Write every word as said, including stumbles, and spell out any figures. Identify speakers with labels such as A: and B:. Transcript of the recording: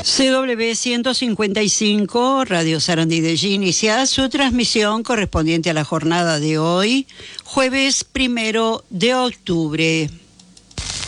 A: C W ciento cincuenta y cinco, Radio Sarandí de Allí, inicia su transmisión correspondiente a la jornada de hoy, jueves primero de octubre.